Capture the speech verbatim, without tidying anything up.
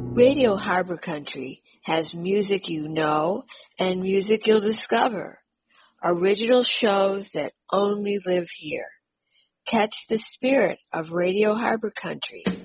Radio Harbor Country has music you know and music you'll discover. Original shows that only live here. Catch the spirit of Radio Harbor Country